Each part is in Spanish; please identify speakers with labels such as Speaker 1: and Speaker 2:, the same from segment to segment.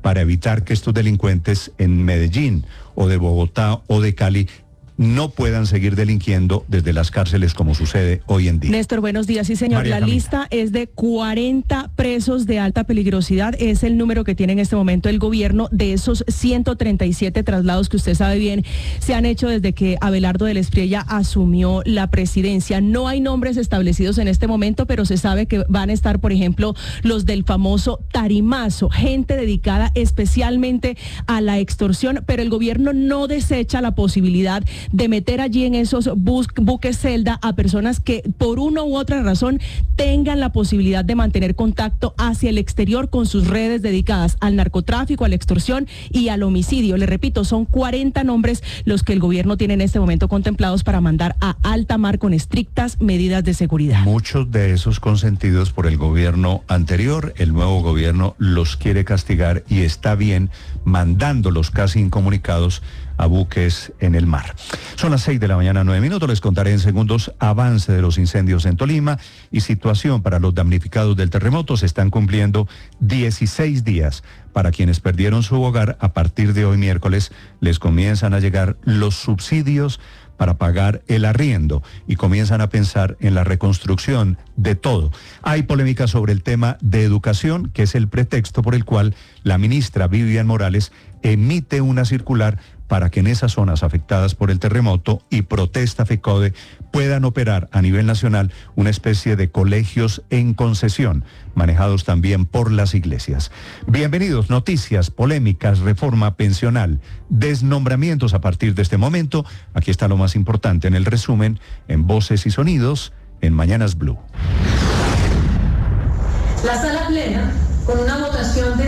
Speaker 1: para evitar que estos delincuentes en Medellín o de Bogotá o de Cali no puedan seguir delinquiendo desde las cárceles como sucede hoy en día.
Speaker 2: Néstor, buenos días. Sí, señor.
Speaker 1: María
Speaker 2: La
Speaker 1: Camila.
Speaker 2: lista es de 40 presos de alta peligrosidad. Es el número que tiene en este momento el gobierno. De esos 137 traslados que usted sabe bien se han hecho desde que Abelardo del Espriella asumió la presidencia. No hay nombres establecidos en este momento, pero se sabe que van a estar, por ejemplo, los del famoso Tarimazo, gente dedicada especialmente a la extorsión, pero el gobierno no desecha la posibilidad de meter allí en esos buques celda a personas que por una u otra razón tengan la posibilidad de mantener contacto hacia el exterior con sus redes dedicadas al narcotráfico, a la extorsión y al homicidio. Le repito, son 40 nombres los que el gobierno tiene en este momento contemplados para mandar a alta mar con estrictas medidas de seguridad.
Speaker 1: Muchos de esos consentidos por el gobierno anterior, el nuevo gobierno los quiere castigar y está bien mandándolos casi incomunicados a buques en el mar. Son las 6 de la mañana, 9 minutos. Les contaré en segundos avance de los incendios en Tolima y situación para los damnificados del terremoto. Se están cumpliendo 16 días. Para quienes perdieron su hogar, a partir de hoy miércoles les comienzan a llegar los subsidios para pagar el arriendo y comienzan a pensar en la reconstrucción de todo. Hay polémica sobre el tema de educación, que es el pretexto por el cual la ministra Vivian Morales emite una circular para que en esas zonas afectadas por el terremoto y protesta FECODE puedan operar a nivel nacional una especie de colegios en concesión, manejados también por las iglesias. Bienvenidos, noticias, polémicas, reforma pensional, desnombramientos a partir de este momento. Aquí está lo más importante en el resumen, en Voces y Sonidos, en Mañanas Blue.
Speaker 3: La sala plena, con una votación de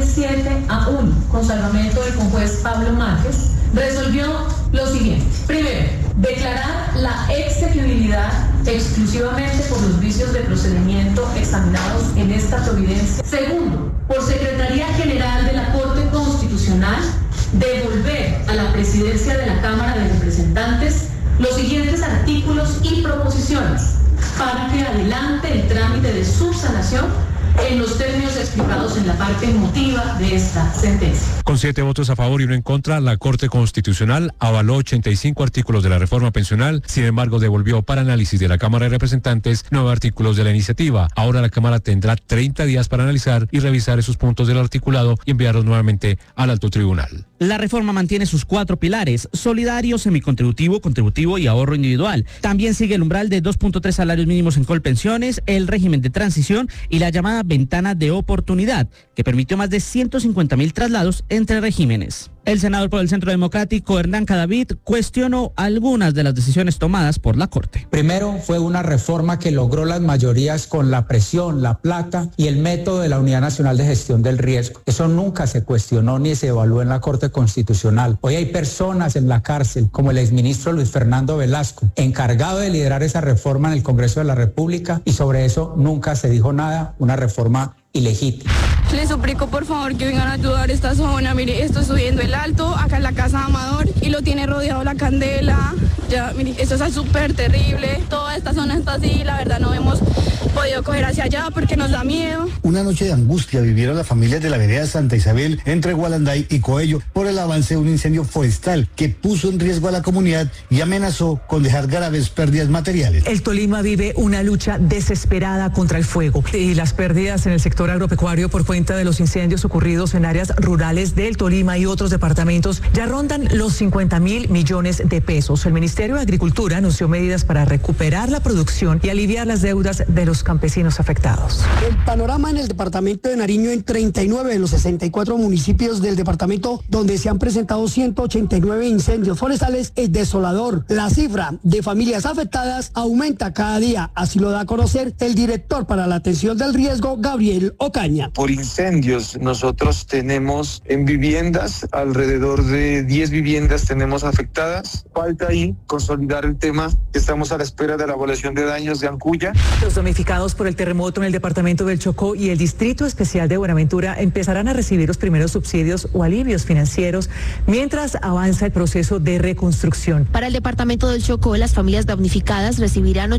Speaker 3: 7-1, con salvamento del conjuez Pablo Márquez, resolvió lo siguiente. Primero, declarar la exequibilidad exclusivamente por los vicios de procedimiento examinados en esta providencia. Segundo, por Secretaría General de la Corte Constitucional, devolver a la presidencia de la Cámara de Representantes los siguientes artículos y proposiciones para que adelante el trámite de subsanación en los términos explicados en la parte motiva de esta sentencia.
Speaker 4: Con 7 votos a favor y 1 en contra, la Corte Constitucional avaló 85 artículos de la reforma pensional, sin embargo devolvió para análisis de la Cámara de Representantes 9 artículos de la iniciativa. Ahora la Cámara tendrá 30 días para analizar y revisar esos puntos del articulado y enviarlos nuevamente al alto tribunal.
Speaker 5: La reforma mantiene sus 4 pilares: solidario, semicontributivo, contributivo y ahorro individual. También sigue el umbral de 2.3 salarios mínimos en Colpensiones, el régimen de transición y la llamada ventana de oportunidad, que permitió más de 150.000 traslados entre regímenes. El senador por el Centro Democrático, Hernán Cadavid, cuestionó algunas de las decisiones tomadas por la Corte.
Speaker 6: Primero, fue una reforma que logró las mayorías con la presión, la plata y el método de la Unidad Nacional de Gestión del Riesgo. Eso nunca se cuestionó ni se evaluó en la Corte Constitucional. Hoy hay personas en la cárcel, como el exministro Luis Fernando Velasco, encargado de liderar esa reforma en el Congreso de la República, y sobre eso nunca se dijo nada, una reforma ilegítima.
Speaker 7: Les suplico por favor que vengan a ayudar esta zona. Mire, esto subiendo el alto, acá en la casa de Amador, y lo tiene rodeado la Candela. Ya, mire, esto es súper terrible. Toda esta zona está así, la verdad no hemos podido coger hacia allá porque nos da miedo.
Speaker 8: Una noche de angustia vivieron las familias de la vereda Santa Isabel entre Gualanday y Coello por el avance de un incendio forestal que puso en riesgo a la comunidad y amenazó con dejar graves pérdidas materiales.
Speaker 9: El Tolima vive una lucha desesperada contra el fuego y las pérdidas en el sector agropecuario por cuenta de los incendios ocurridos en áreas rurales del Tolima y otros departamentos ya rondan los 50.000 millones de pesos. El Ministerio de Agricultura anunció medidas para recuperar la producción y aliviar las deudas de los campesinos afectados.
Speaker 10: El panorama en el departamento de Nariño, en 39 de los 64 municipios del departamento donde se han presentado 189 incendios forestales, es desolador. La cifra de familias afectadas aumenta cada día, así lo da a conocer el director para la atención del riesgo, Gabriel Ocaña.
Speaker 11: Por incendios, nosotros tenemos en viviendas, alrededor de 10 viviendas tenemos afectadas. Falta ahí consolidar el tema. Estamos a la espera de la evaluación de daños de Ancuya.
Speaker 9: Los damnificados por el terremoto en el departamento del Chocó y el Distrito Especial de Buenaventura empezarán a recibir los primeros subsidios o alivios financieros mientras avanza el proceso de reconstrucción.
Speaker 12: Para el departamento del Chocó, las familias damnificadas recibirán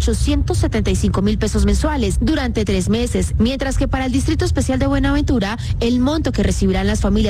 Speaker 12: 875.000 pesos mensuales durante 3 meses, mientras que para el Distrito Especial de Buenaventura, el monto que recibirán las familias